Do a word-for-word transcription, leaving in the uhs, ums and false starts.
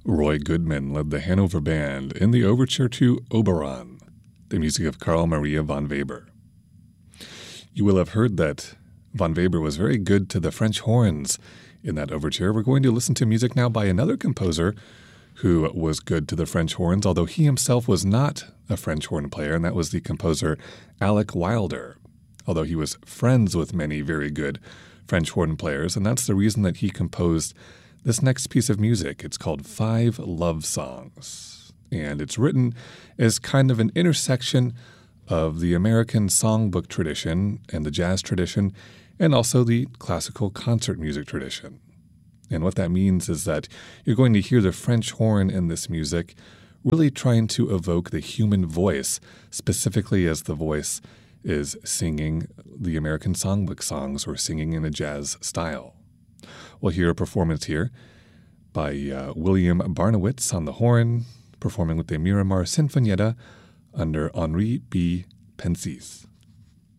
Roy Goodman led the Hanover Band in the overture to Oberon, the music of Carl Maria von Weber. You will have heard that von Weber was very good to the French horns in that overture. We're going to listen to music now by another composer who was good to the French horns, although he himself was not a French horn player, and that was the composer Alec Wilder, although he was friends with many very good French horn players, and that's the reason that he composed this next piece of music. It's called Five Love Songs, and it's written as kind of an intersection of the American songbook tradition and the jazz tradition, and also the classical concert music tradition. And what that means is that you're going to hear the French horn in this music really trying to evoke the human voice, specifically as the voice is singing the American songbook songs or singing in a jazz style. We'll hear a performance here by uh, William Barnowitz on the horn, performing with the Miramar Sinfonietta under Henri B. Pensis.